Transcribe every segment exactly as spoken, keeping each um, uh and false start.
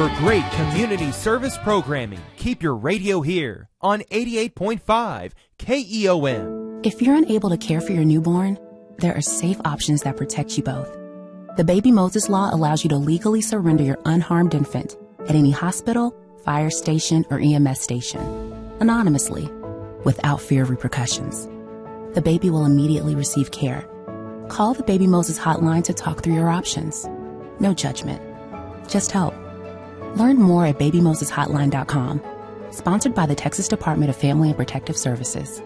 For great community service programming, keep your radio here on eighty-eight point five K E O M. If you're unable to care for your newborn, there are safe options that protect you both. The Baby Moses Law allows you to legally surrender your unharmed infant at any hospital, fire station, or E M S station, anonymously, without fear of repercussions. The baby will immediately receive care. Call the Baby Moses hotline to talk through your options. No judgment, just help. Learn more at baby moses hotline dot com. Sponsored by the Texas Department of Family and Protective Services.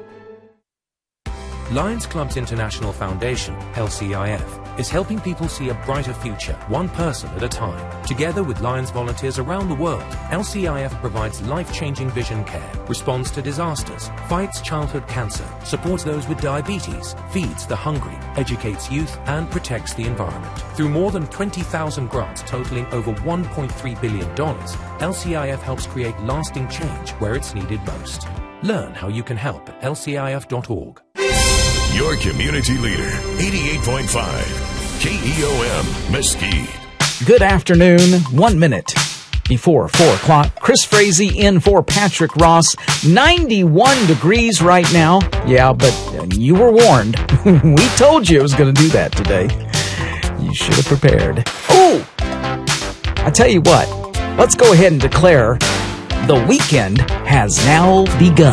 Lions Clubs International Foundation, L C I F, is helping people see a brighter future, one person at a time. Together with Lions volunteers around the world, L C I F provides life-changing vision care, responds to disasters, fights childhood cancer, supports those with diabetes, feeds the hungry, educates youth, and protects the environment. Through more than twenty thousand grants totaling over one point three billion dollars, L C I F helps create lasting change where it's needed most. Learn how you can help at L C I F dot org. Your community leader, eighty-eight point five K E O M, Mesquite. Good afternoon. One minute before four o'clock. Chris Frazee in for Patrick Ross. ninety-one degrees right now. Yeah, but you were warned. We told you it was going to do that today. You should have prepared. Oh, I tell you what. Let's go ahead and declare the weekend has now begun.